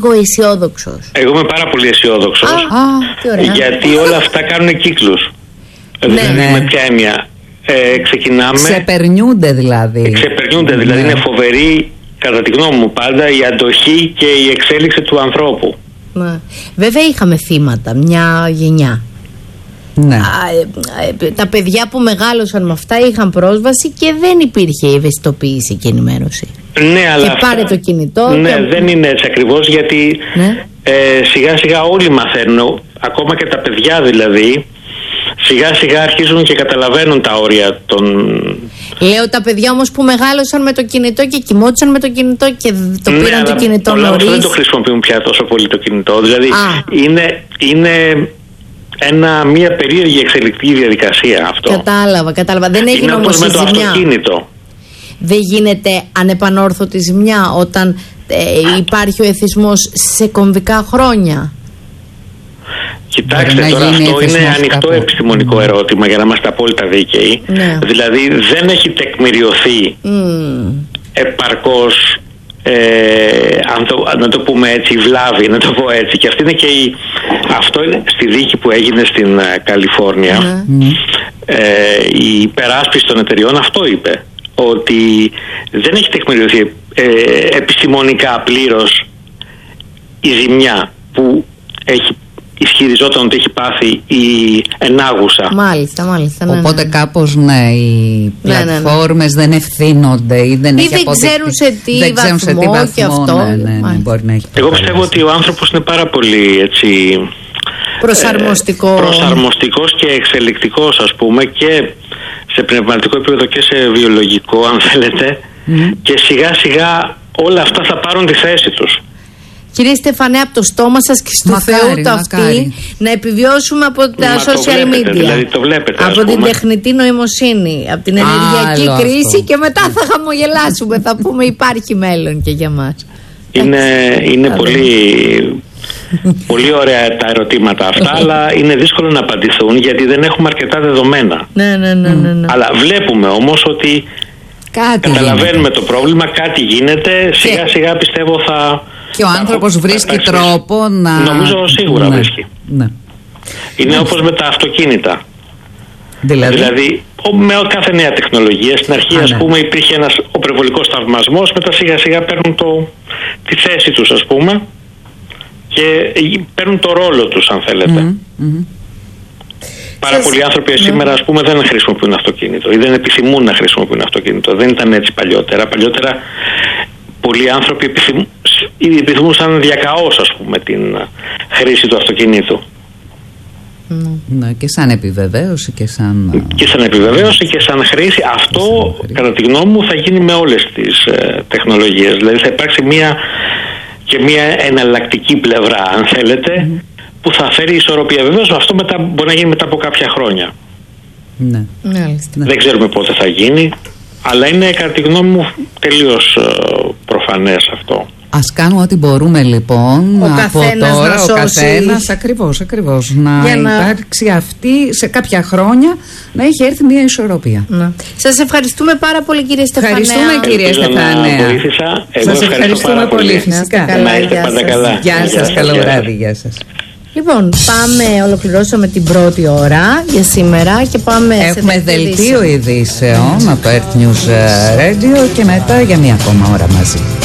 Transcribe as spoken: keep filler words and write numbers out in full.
λίγο αισιόδοξος? Εγώ είμαι πάρα πολύ αισιόδοξος. Γιατί όλα αυτά κάνουν κύκλους. Ναι. Δηλαδή με ποια έννοια? Ε, ξεκινάμε. Ξεπερνιούνται δηλαδή. Ξεπερνιούνται, δηλαδή ναι. Είναι φοβερή, κατά τη γνώμη μου πάντα, η αντοχή και η εξέλιξη του ανθρώπου. Ναι. Βέβαια είχαμε θύματα, μια γενιά. Ναι. Α, ε, ε, τα παιδιά που μεγάλωσαν με αυτά είχαν πρόσβαση και δεν υπήρχε ευαισθητοποίηση και ενημέρωση. Ναι, αλλά και αυτά, πάρε το κινητό. Ναι, και... δεν είναι έτσι ακριβώς, γιατί ναι. ε, σιγά σιγά όλοι μαθαίνουν, ακόμα και τα παιδιά δηλαδή, σιγά σιγά αρχίζουν και καταλαβαίνουν τα όρια των... Λέω τα παιδιά όμως που μεγάλωσαν με το κινητό και κοιμόντουσαν με το κινητό και το ναι, πήραν το κινητό νωρίς. Δεν το χρησιμοποιούν πια τόσο πολύ το κινητό. Δηλαδή είναι, είναι ένα, μια περίεργη εξελικτική διαδικασία αυτό. Κατάλαβα, κατάλαβα. Δεν έγινε όμως με η το ζημιά. αυτοκίνητο. Δεν γίνεται ανεπανόρθωτη ζημιά όταν ε, υπάρχει ο εθισμός σε κομβικά χρόνια? Κοιτάξτε, τώρα αυτό είναι ανοιχτό κάπου. επιστημονικό ερώτημα, για να είμαστε απόλυτα δίκαιοι. Ναι. Δηλαδή δεν έχει τεκμηριωθεί mm. επαρκώς, ε, αν το, να το πούμε έτσι, βλάβη, να το πω έτσι. Και αυτή είναι και η, αυτό είναι στη δίκη που έγινε στην uh, Καλιφόρνια. Mm. Ε, η υπεράσπιση των εταιριών αυτό είπε, ότι δεν έχει τεκμηριωθεί ε, επιστημονικά πλήρως η ζημιά που έχει ισχυριζόταν ότι έχει πάθει η ενάγουσα. Μάλιστα, μάλιστα. Ναι, οπότε ναι. κάπως ναι, οι πλατφόρμες ναι, ναι, ναι. δεν ευθύνονται ή δεν, ή έχει δεν αποδειχθεί. ξέρουν σε τι δεν βαθμό, σε τι βαθμό και αυτό. Ναι, ναι, ναι, μπορεί να έχει. Εγώ πιστεύω ότι ο άνθρωπος είναι πάρα πολύ έτσι, προσαρμοστικό. Ε, προσαρμοστικός και εξελικτικός, ας πούμε, και σε πνευματικό επίπεδο και σε βιολογικό, αν θέλετε, mm. και σιγά σιγά όλα αυτά θα πάρουν τη θέση τους. Κύριε Στεφανέ, από το στόμα σας και στο Θεού το αυτή, να επιβιώσουμε από τα Μα social βλέπετε, media. Δηλαδή το βλέπετε, από την πούμε. τεχνητή νοημοσύνη, από την ενεργειακή Άλλο κρίση αυτό. Και μετά θα χαμογελάσουμε, θα πούμε υπάρχει μέλλον και για μας. Είναι, είναι πολύ, πολύ ωραία τα ερωτήματα αυτά, αλλά είναι δύσκολο να απαντηθούν γιατί δεν έχουμε αρκετά δεδομένα. Ναι, ναι, ναι, ναι, ναι. Αλλά βλέπουμε όμως ότι κάτι καταλαβαίνουμε γίνεται. Το πρόβλημα, κάτι γίνεται, σιγά και... σιγά πιστεύω θα... Και ο άνθρωπος βρίσκει τρόπο να... Νομίζω σίγουρα ναι. βρίσκει. Ναι. Είναι ναι. όπως με τα αυτοκίνητα. Δηλαδή, δηλαδή με κάθε νέα τεχνολογία, στην αρχή Α, ας ναι. πούμε υπήρχε ένας οπερβολικός θαυμασμός, μετά σιγά σιγά παίρνουν το, τη θέση τους, ας πούμε, και παίρνουν το ρόλο τους, αν θέλετε. Mm-hmm. Mm-hmm. Πάρα πολλοί άνθρωποι ναι. σήμερα, ας πούμε, δεν χρησιμοποιούν αυτοκίνητο ή δεν επιθυμούν να χρησιμοποιούν αυτοκίνητο. Δεν ήταν έτσι παλιότερα. Παλιότερα πολλοί άνθρωποι επιθυμούν, επιθυμούσαν διακαώς, ας πούμε, την χρήση του αυτοκινήτου. Mm. Ναι, και σαν επιβεβαίωση και σαν... Και σαν επιβεβαίωση και σαν χρήση. Αυτό, σαν χρήση. Κατά τη γνώμη μου, θα γίνει με όλες τις ε, τεχνολογίες. Δηλαδή θα υπάρξει μια, και μια εναλλακτική πλευρά, αν θέλετε, mm. που θα φέρει ισορροπία. Βεβαίως αυτό μετά, μπορεί να γίνει μετά από κάποια χρόνια. Ναι. Ναι. Δεν ξέρουμε πότε θα γίνει, αλλά είναι κατά τη γνώμη μου τελείως ε, προφανές αυτό. Ας κάνουμε ό,τι μπορούμε λοιπόν ο από τώρα, να ο καθένας, ακριβώς, ακριβώς, να, να υπάρξει αυτή σε κάποια χρόνια να έχει έρθει μια ισορροπία. Να. Σας ευχαριστούμε πάρα πολύ, κύριε Στεφανέα. Ευχαριστούμε, κύριε Στεφανέα. Σας ευχαριστούμε πολύ, φυσικά. Να είστε πάντα καλά. Γεια σας, καλό βράδυ, γεια σας. Λοιπόν, πάμε, ολοκληρώσαμε την πρώτη ώρα για σήμερα και πάμε Έχουμε σε δελτίο ειδήσεων από το Earth News Radio και μετά για μία ακόμα ώρα μαζί.